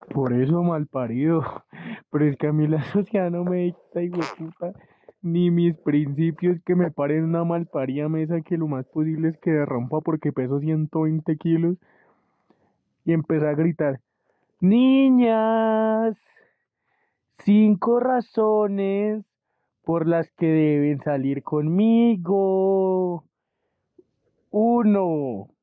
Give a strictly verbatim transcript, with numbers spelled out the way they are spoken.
Por eso mal parido. Pero es que a mí la sociedad no me dicta, puta, ni mis principios que me paren una malparida mesa que lo más posible es que derrumpa porque peso ciento veinte kilos y empecé a gritar, niñas, cinco razones por las que deben salir conmigo. Uno,